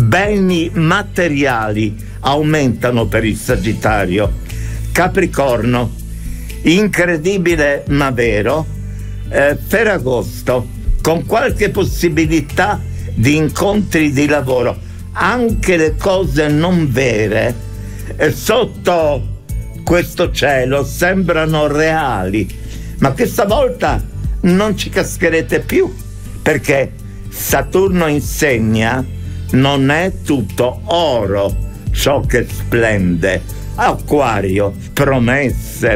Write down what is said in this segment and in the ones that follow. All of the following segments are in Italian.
beni materiali aumentano per il Sagittario. Capricorno, incredibile ma vero, Ferragosto, con qualche possibilità di incontri di lavoro, anche le cose non vere sotto questo cielo sembrano reali, ma questa volta non ci cascherete più, perché Saturno insegna: non è tutto oro ciò che splende. Acquario, promesse,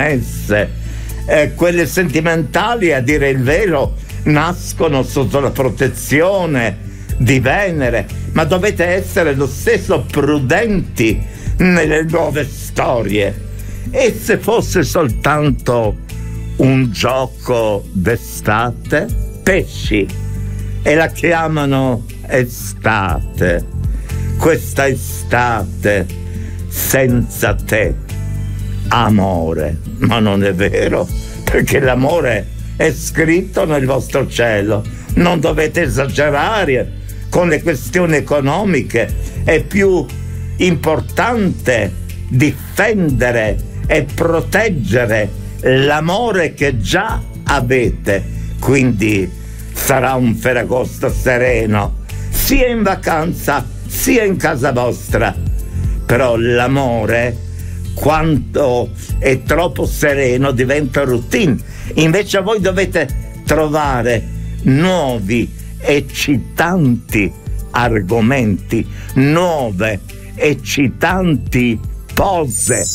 quelle sentimentali, a dire il vero, nascono sotto la protezione di Venere, ma dovete essere lo stesso prudenti nelle nuove storie. E se fosse soltanto un gioco d'estate? Pesci, e la chiamano estate, questa estate senza te, amore. Ma non è vero, perché l'amore è scritto nel vostro cielo. Non dovete esagerare con le questioni economiche, è più importante difendere e proteggere l'amore che già avete. Quindi sarà un Ferragosto sereno, sia in vacanza sia in casa vostra. Però l'amore, quando è troppo sereno, diventa routine. Invece voi dovete trovare nuovi, eccitanti argomenti, nuove, eccitanti pose.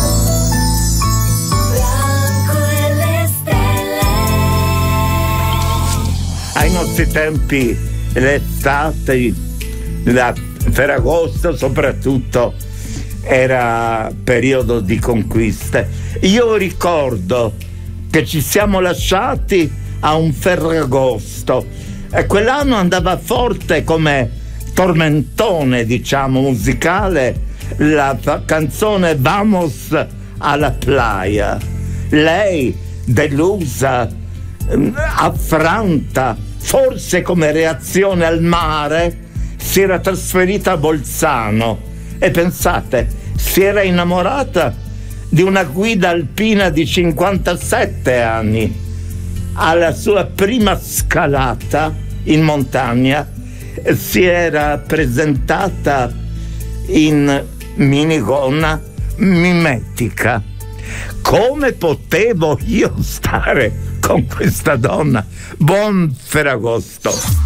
Ai nostri tempi l'estate, la Ferragosto soprattutto, era periodo di conquiste. Io ricordo che ci siamo lasciati a un Ferragosto e quell'anno andava forte come tormentone, diciamo, musicale, la canzone Vamos a la playa. Lei, delusa, affranta, forse come reazione al mare, si era trasferita a Bolzano e pensate, si era innamorata di una guida alpina di 57 anni. Alla sua prima scalata in montagna si era presentata in minigonna mimetica. Come potevo io stare con questa donna? Buon Ferragosto.